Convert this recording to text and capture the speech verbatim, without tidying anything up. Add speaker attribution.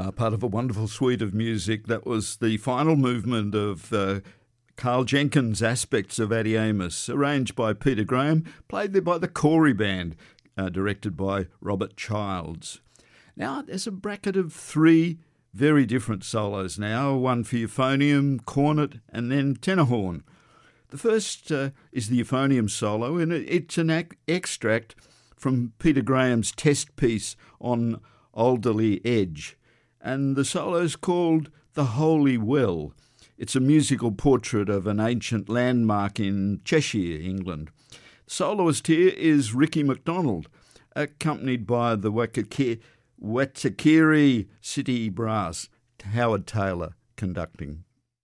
Speaker 1: uh, part of a wonderful suite of music. That was the final movement of uh, Carl Jenkins' Aspects of Addie Amos, arranged by Peter Graham, played there by the Corey Band, uh, directed by Robert Childs. Now, there's a bracket of three very different solos now, one for euphonium, cornet, and then tenor horn. The first uh, is the euphonium solo, and it's an ac- extract from Peter Graham's test piece on Alderley Edge, and the solo's called The Holy Well. It's a musical portrait of an ancient landmark in Cheshire, England. The soloist here is Ricky MacDonald, accompanied by the Waitakere City Brass, Howard Taylor conducting.